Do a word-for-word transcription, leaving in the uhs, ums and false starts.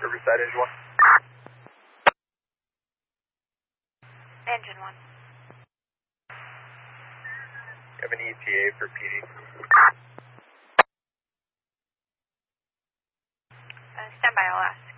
Riverside, engine one. Engine one. You have an E T A for P D? Uh, stand by, I'll ask.